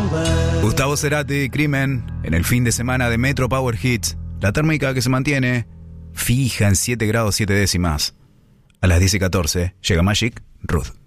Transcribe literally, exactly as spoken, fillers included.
Gustavo Cerati, Crimen, en el fin de semana de Metro Power Hits. La térmica que se mantiene fija en siete grados siete décimas. A las diez y catorce llega Magic Ruth.